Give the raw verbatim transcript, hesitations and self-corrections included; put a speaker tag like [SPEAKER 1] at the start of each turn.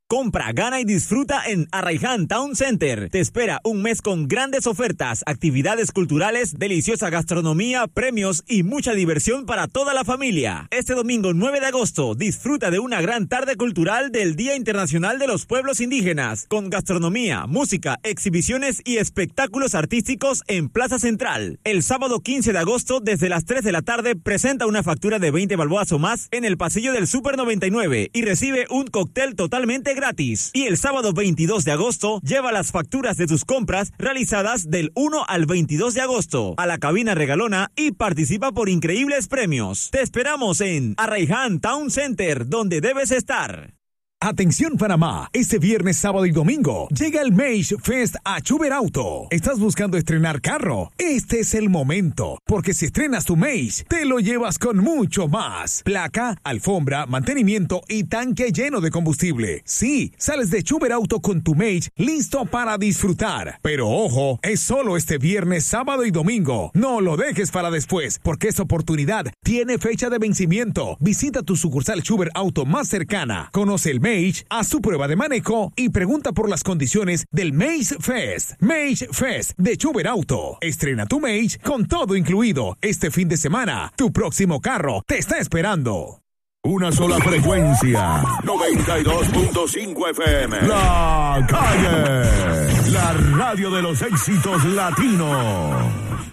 [SPEAKER 1] Compra, gana y disfruta en Arraiján Town Center. Te espera un mes con grandes ofertas, actividades culturales, deliciosa gastronomía, premios y mucha diversión para toda la familia. Este domingo nueve de agosto, disfruta de una gran tarde cultural del Día Internacional de los Pueblos Indígenas, con gastronomía, música, exhibiciones y espectáculos artísticos en Plaza Central. El sábado quince de agosto, desde las tres de la tarde, presenta una factura de veinte balboas o más en el pasillo del Super noventa y nueve y recibe un cóctel totalmente gratis. Y el sábado veintidós de agosto, lleva las facturas de tus compras realizadas del uno al veintidós de agosto a la cabina regalona y participa por increíbles premios. Te esperamos en Arraiján Town Center, donde debes estar.
[SPEAKER 2] Atención Panamá, este viernes, sábado y domingo llega el Mage Fest a Chuber Auto. ¿Estás buscando estrenar carro? Este es el momento, porque si estrenas tu Mage, te lo llevas con mucho más. Placa, alfombra, mantenimiento y tanque lleno de combustible. Sí, sales de Chuber Auto con tu Mage listo para disfrutar. Pero ojo, es solo este viernes, sábado y domingo. No lo dejes para después, porque esta oportunidad tiene fecha de vencimiento. Visita tu sucursal Chuber Auto más cercana. Conoce el Mage, haz su prueba de manejo y pregunta por las condiciones del Mage Fest. Mage Fest de Chuber Auto. Estrena tu Mage con todo incluido. Este fin de semana, tu próximo carro te está esperando.
[SPEAKER 3] Una sola frecuencia, noventa y dos punto cinco F M. La Calle, la radio de los éxitos latinos.